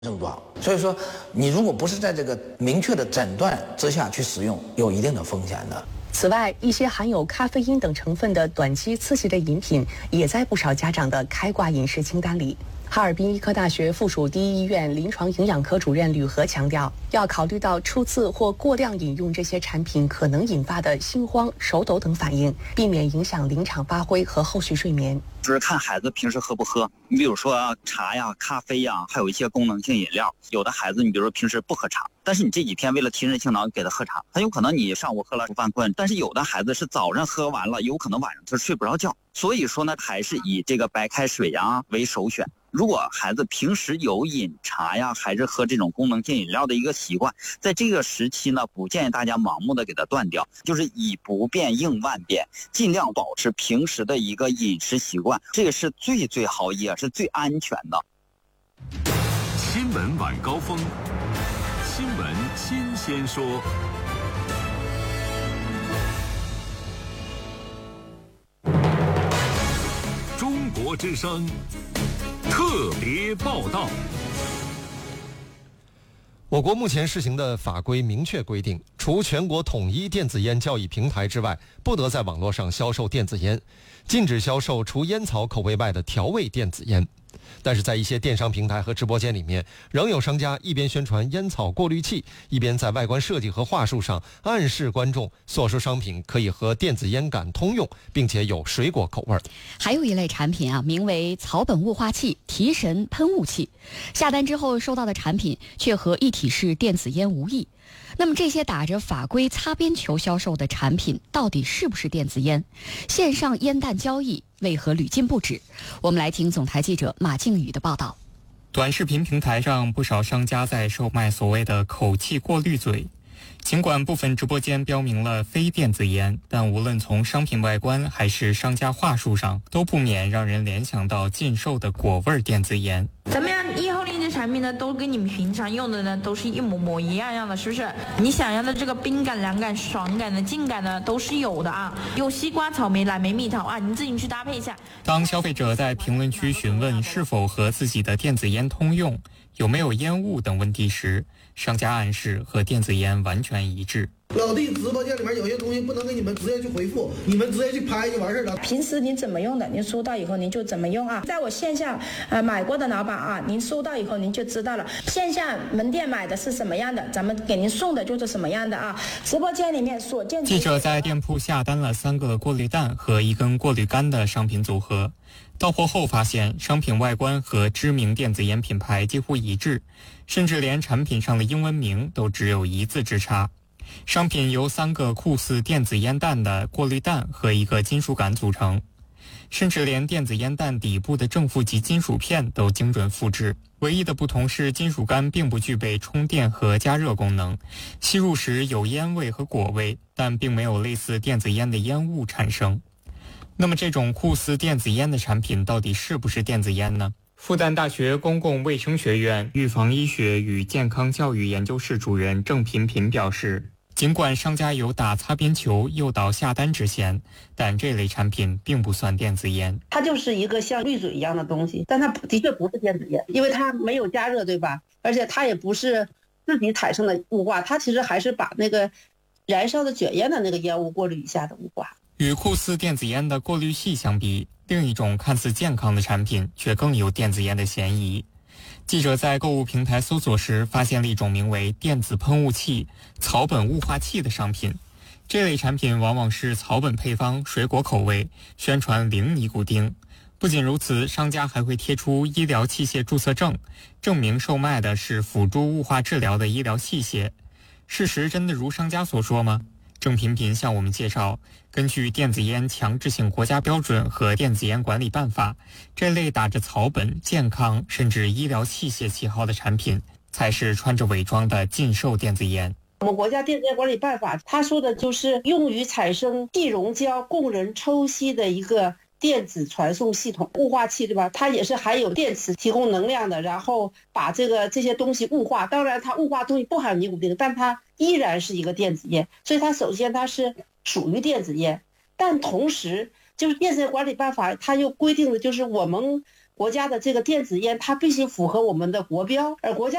症状。所以说，你如果不是在这个明确的诊断之下去使用，有一定的风险的。 此外，一些含有咖啡因等成分的短期刺激类饮品也在不少家长的开挂饮食清单里。哈尔滨医科大学附属第一医院临床营养科主任吕和强调，要考虑到初次或过量饮用这些产品可能引发的心慌、手抖等反应，避免影响临场发挥和后续睡眠。 就是看孩子平时喝不喝，你比如说茶呀、咖啡呀，还有一些功能性饮料。有的孩子，你比如说平时不喝茶，但是你这几天为了提神醒脑给他喝茶，很有可能你上午喝了犯困。但是有的孩子是早上喝完了，有可能晚上他睡不着觉。所以说呢，还是以这个白开水呀为首选。如果孩子平时有饮茶呀，还是喝这种功能性饮料的一个习惯，在这个时期呢，不建议大家盲目的给它断掉，就是以不变应万变，尽量保持平时的一个饮食习惯，这个是最好也是最安全的。 新闻晚高峰，新闻新鲜说。中国之声特别报道。 我国目前试行的法规明确规定，除全国统一电子烟交易平台之外，不得在网络上销售电子烟，禁止销售除烟草口味外的调味电子烟。但是在一些电商平台和直播间里面，仍有商家一边宣传烟草过滤器，一边在外观设计和话术上暗示观众所说商品可以和电子烟杆通用，并且有水果口味。 还有一类产品啊，名为草本雾化器、提神喷雾器，下单之后收到的产品却和一体式电子烟无异。那么这些打着法规擦边球销售的产品到底是不是电子烟？线上烟弹交易为何屡禁不止？我们来听总台记者马靖宇的报道。 短视频平台上不少商家在售卖所谓的口气过滤嘴，尽管部分直播间标明了非电子烟，但无论从商品外观还是商家话术上，都不免让人联想到禁售的果味电子烟。 咱们以后那些产品呢，都跟你们平常用的呢，都是一模模一样的，是不是？你想要的这个冰感、凉感、爽感的、劲感呢，都是有的啊。有西瓜、草莓、蓝莓、蜜桃啊，你自己去搭配一下。 当消费者在评论区询问是否和自己的电子烟通用、有没有烟雾等问题时，商家暗示和电子烟完全一致。 老弟，直播间里面有些东西不能给你们直接去回复，你们直接去拍就完事了。 平时您怎么用的，您收到以后您就怎么用啊。在我线下买过的老板啊，您收到以后您就知道了。线下门店买的是什么样的，咱们给您送的就是什么样的啊。直播间里面所见。 记者在店铺下单了3个过滤蛋和1根过滤杆的商品组合，到货后发现商品外观和知名电子烟品牌几乎一致，甚至连产品上的英文名都只有1字之差。商品由3个酷似电子烟弹的过滤弹和1个金属杆组成，甚至连电子烟弹底部的正负极金属片都精准复制。唯一的不同是金属杆并不具备充电和加热功能，吸入时有烟味和果味，但并没有类似电子烟的烟雾产生。那么这种酷似电子烟的产品到底是不是电子烟呢？复旦大学公共卫生学院预防医学与健康教育研究室主任郑频频表示，尽管商家有打擦边球、诱导下单之嫌，但这类产品并不算电子烟。 它就是一个像滤嘴一样的东西，但它的确不是电子烟，因为它没有加热，对吧？而且它也不是自己产生的雾化，它其实还是把那个燃烧的卷烟的那个烟雾过滤一下的雾化。 与酷似电子烟的过滤器相比，另一种看似健康的产品却更有电子烟的嫌疑。记者在购物平台搜索时发现了一种名为电子喷雾器、草本雾化器的商品。这类产品往往是草本配方、水果口味，宣传零尼古丁。不仅如此，商家还会贴出医疗器械注册证，证明售卖的是辅助雾化治疗的医疗器械。事实真的如商家所说吗？郑频频向我们介绍，根据电子烟强制性国家标准和电子烟管理办法，这类打着草本、健康甚至医疗器械旗号的产品，才是穿着伪装的禁售电子烟。 我们国家电子烟管理办法，它说的就是用于产生气溶胶供人抽吸的一个电子传送系统，雾化器，对吧？它也是含有电池提供能量的，然后把这些东西雾化。当然它雾化东西不含尼古丁，但它依然是一个电子烟，所以它首先它是属于电子烟。但同时就是电子烟管理办法它又规定的就是我们国家的这个电子烟它必须符合我们的国标，而国家